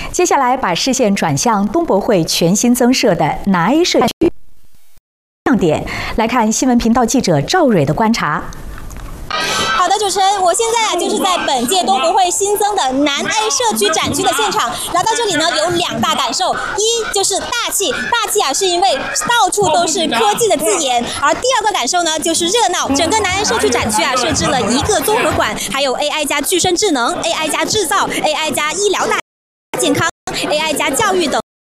接下来把视线转向东博会全新增设的南 A 社区亮点，来看新闻频道记者赵蕊的观察。 好的，主持人，我现在就是在本届东博会新增的南 A 社区展区的现场。来到这里呢，有两大感受，一就是大气，大气啊，是因为到处都是科技的字眼；而第二个感受呢，就是热闹。整个南 A 社区展区啊，设置了一个综合馆，还有 AI 加具身智能、AI 加制造、AI 加医疗大健康、AI 加教育等。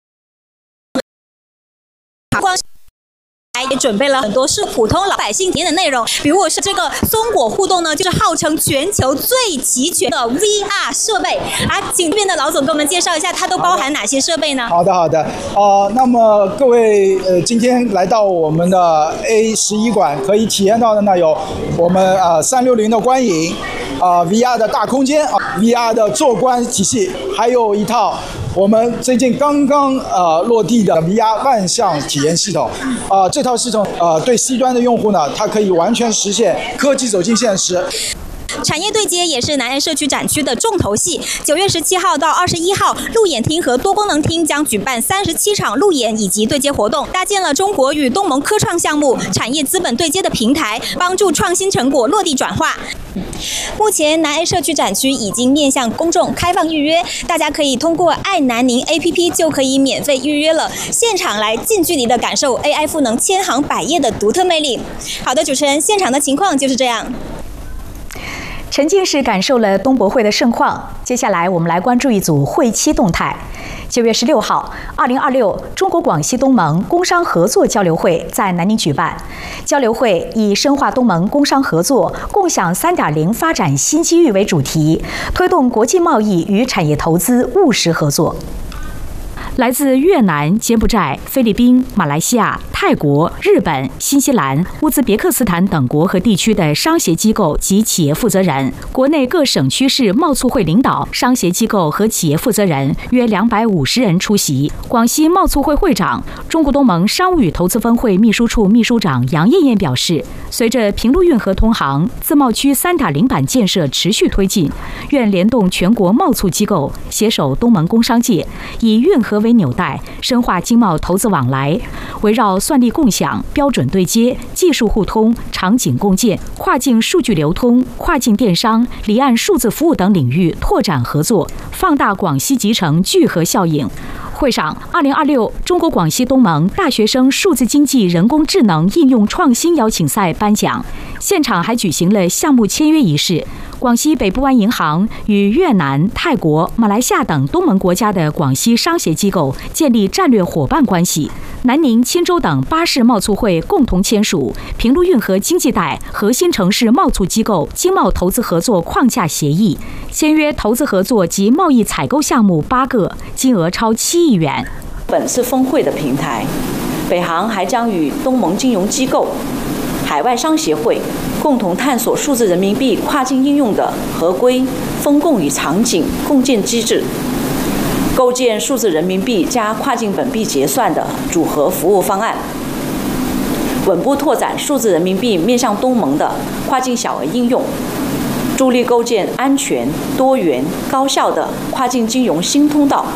光 也准备了很多是普通老百姓体验的内容，比如是这个松果互动呢，就是号称全球最齐全的 VR 设备啊。请这边的老总给我们介绍一下，它都包含哪些设备呢？ 好的，那么各位今天来到我们的 A11馆，可以体验到的呢有我们360的观影，VR 的大空间，VR 的坐观体系，还有一套 我们最近刚刚落地的 VR 万象体验系统，这套系统对 C 端的用户呢，它可以完全实现科技走进现实。 产业对接也是南 A 社区展区的重头戏。9月17号到21号，路演厅和多功能厅将举办37场路演以及对接活动，搭建了中国与东盟科创项目产业资本对接的平台，帮助创新成果落地转化。目前南 A 社区展区已经面向公众开放预约，大家可以通过爱南宁 APP 就可以免费预约了，现场来近距离的感受 AI 赋能千行百业的独特魅力。好的，主持人，现场的情况就是这样。 沉浸式感受了东博会的盛况，接下来我们来关注一组会期动态。9月16号，2026中国广西东盟工商合作交流会在南宁举办。交流会以深化东盟工商合作、共享3.0发展新机遇为主题，推动国际贸易与产业投资务实合作。 来自越南、柬埔寨、菲律宾、马来西亚、泰国、日本、新西兰、乌兹别克斯坦等国和地区的商协机构及企业负责人，国内各省区市贸促会领导、商协机构和企业负责人约250人出席。广西贸促会会长、中国东盟商务与投资分会秘书处秘书长杨艳艳表示，随着平陆运河通航、自贸区3.0版建设持续推进，愿联动全国贸促机构，携手东盟工商界，以运河为 纽带，深化经贸投资往来，围绕算力共享、标准对接、技术互通、场景共建、跨境数据流通、跨境电商、离岸数字服务等领域拓展合作，放大广西集成聚合效应。 会上，2026中国广西东盟大学生数字经济人工智能应用创新邀请赛颁奖，现场还举行了项目签约仪式。广西北部湾银行与越南、泰国、马来西亚等东盟国家的广西商协机构建立战略伙伴关系。南宁、钦州等8市贸促会共同签署平陆运河经济带核心城市贸促机构经贸投资合作框架协议，签约投资合作及贸易采购项目8个，金额超7亿元。 本次峰会的平台，北航还将与东盟金融机构、海外商协会共同探索数字人民币跨境应用的合规、风控与场景共建机制，构建数字人民币加跨境本币结算的组合服务方案，稳步拓展数字人民币面向东盟的跨境小额应用，助力构建安全、多元、高效的跨境金融新通道。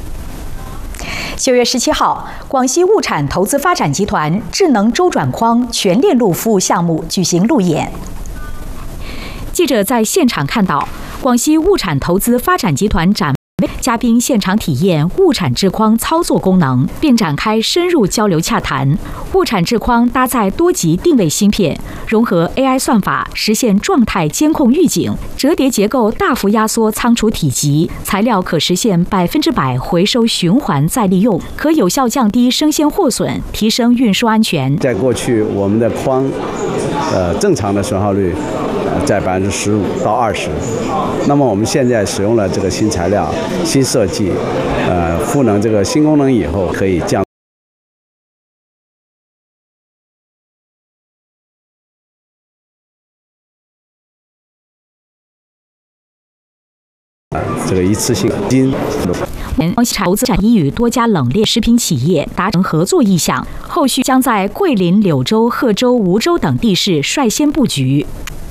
9月17号，广西物产投资发展集团智能周转框全链路服务项目举行路演。记者在现场看到，广西物产投资发展集团展。 嘉宾现场体验物产智框操作功能，并展开深入交流洽谈。物产智框搭载多级定位芯片，融合 AI 算法，实现状态监控预警。折叠结构大幅压缩仓储体积，材料可实现100%回收循环再利用，可有效降低生鲜货损，提升运输安全。 在过去，我们的框，正常的损耗率。 在15%到20%，那么我们现在使用了这个新材料、新设计，赋能这个新功能以后，可以降这个一次性金。 广西投资产已与多家冷链食品企业达成合作意向，后续将在桂林、柳州、贺州、梧州等地市率先布局。